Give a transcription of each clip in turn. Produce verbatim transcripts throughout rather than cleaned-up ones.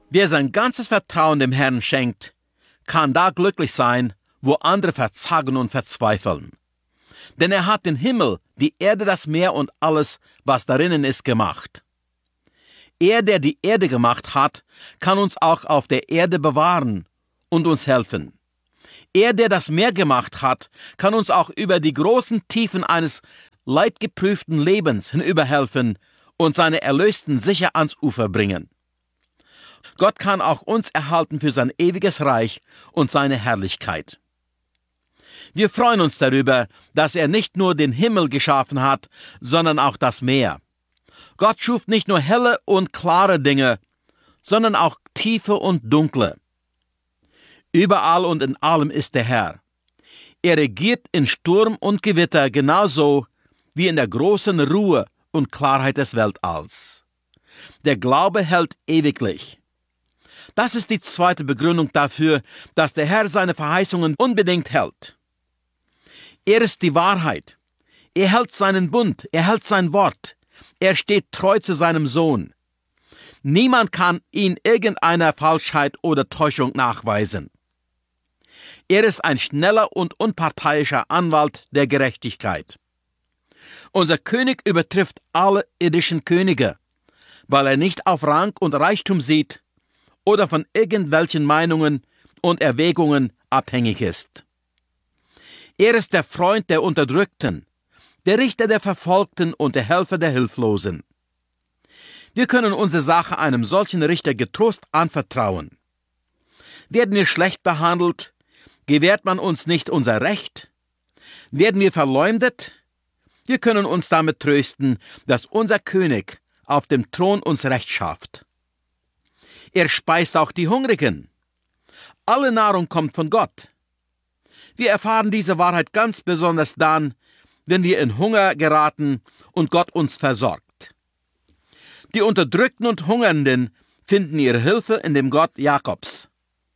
Wer sein ganzes Vertrauen dem Herrn schenkt, kann da glücklich sein, wo andere verzagen und verzweifeln. Denn er hat den Himmel, die Erde, das Meer und alles, was darinnen ist, gemacht. Er, der die Erde gemacht hat, kann uns auch auf der Erde bewahren und uns helfen. Er, der das Meer gemacht hat, kann uns auch über die großen Tiefen eines leidgeprüften Lebens hinüberhelfen und seine Erlösten sicher ans Ufer bringen. Gott kann auch uns erhalten für sein ewiges Reich und seine Herrlichkeit. Wir freuen uns darüber, dass er nicht nur den Himmel geschaffen hat, sondern auch das Meer. Gott schuf nicht nur helle und klare Dinge, sondern auch tiefe und dunkle. Überall und in allem ist der Herr. Er regiert in Sturm und Gewitter genauso wie in der großen Ruhe und Klarheit des Weltalls. Der Glaube hält ewiglich. Das ist die zweite Begründung dafür, dass der Herr seine Verheißungen unbedingt hält. Er ist die Wahrheit. Er hält seinen Bund, er hält sein Wort. Er steht treu zu seinem Sohn. Niemand kann ihn irgendeiner Falschheit oder Täuschung nachweisen. Er ist ein schneller und unparteiischer Anwalt der Gerechtigkeit. Unser König übertrifft alle irdischen Könige, weil er nicht auf Rang und Reichtum sieht oder von irgendwelchen Meinungen und Erwägungen abhängig ist. Er ist der Freund der Unterdrückten, der Richter der Verfolgten und der Helfer der Hilflosen. Wir können unsere Sache einem solchen Richter getrost anvertrauen. Werden wir schlecht behandelt, gewährt man uns nicht unser Recht? Werden wir verleumdet? Wir können uns damit trösten, dass unser König auf dem Thron uns Recht schafft. Er speist auch die Hungrigen. Alle Nahrung kommt von Gott. Wir erfahren diese Wahrheit ganz besonders dann, wenn wir in Hunger geraten und Gott uns versorgt. Die Unterdrückten und Hungernden finden ihre Hilfe in dem Gott Jakobs.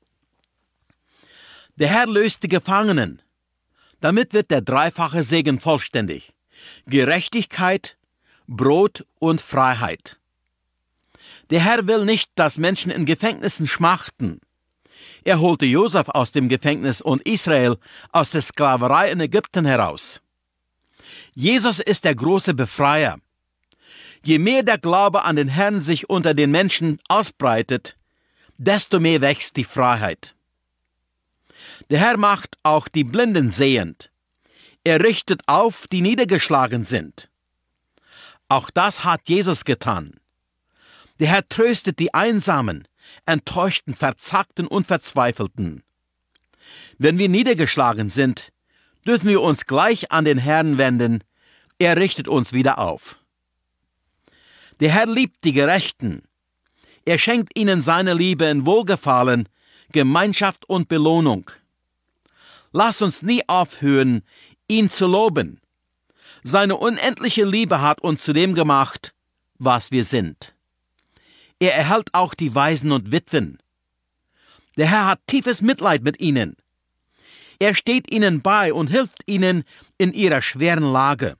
Der Herr löst die Gefangenen. Damit wird der dreifache Segen vollständig: Gerechtigkeit, Brot und Freiheit. Der Herr will nicht, dass Menschen in Gefängnissen schmachten. Er holte Josef aus dem Gefängnis und Israel aus der Sklaverei in Ägypten heraus. Jesus ist der große Befreier. Je mehr der Glaube an den Herrn sich unter den Menschen ausbreitet, desto mehr wächst die Freiheit. Der Herr macht auch die Blinden sehend. Er richtet auf, die niedergeschlagen sind. Auch das hat Jesus getan. Der Herr tröstet die Einsamen, Enttäuschten, Verzagten und Verzweifelten. Wenn wir niedergeschlagen sind, dürfen wir uns gleich an den Herrn wenden. Er richtet uns wieder auf. Der Herr liebt die Gerechten. Er schenkt ihnen seine Liebe in Wohlgefallen, Gemeinschaft und Belohnung. Lass uns nie aufhören, ihn zu loben. Seine unendliche Liebe hat uns zu dem gemacht, was wir sind. Er erhält auch die Waisen und Witwen. Der Herr hat tiefes Mitleid mit ihnen. Er steht ihnen bei und hilft ihnen in ihrer schweren Lage.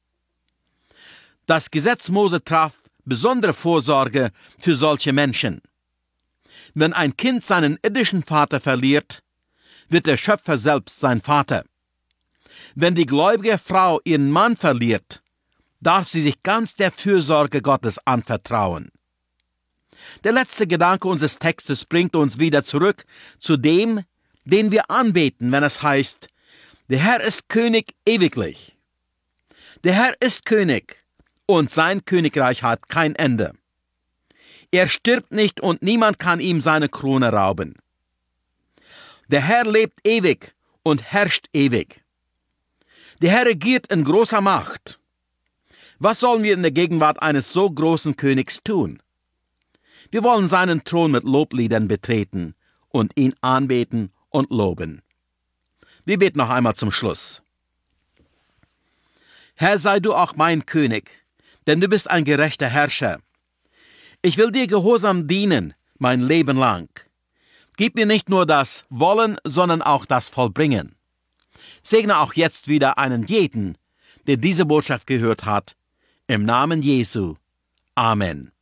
Das Gesetz Mose traf besondere Vorsorge für solche Menschen. Wenn ein Kind seinen irdischen Vater verliert, wird der Schöpfer selbst sein Vater. Wenn die gläubige Frau ihren Mann verliert, darf sie sich ganz der Fürsorge Gottes anvertrauen. Der letzte Gedanke unseres Textes bringt uns wieder zurück zu dem, den wir anbeten, wenn es heißt: Der Herr ist König ewiglich. Der Herr ist König und sein Königreich hat kein Ende. Er stirbt nicht und niemand kann ihm seine Krone rauben. Der Herr lebt ewig und herrscht ewig. Der Herr regiert in großer Macht. Was sollen wir in der Gegenwart eines so großen Königs tun? Wir wollen seinen Thron mit Lobliedern betreten und ihn anbeten und loben. Wir beten noch einmal zum Schluss. Herr, sei du auch mein König, denn du bist ein gerechter Herrscher. Ich will dir gehorsam dienen, mein Leben lang. Gib mir nicht nur das Wollen, sondern auch das Vollbringen. Segne auch jetzt wieder einen jeden, der diese Botschaft gehört hat. Im Namen Jesu. Amen.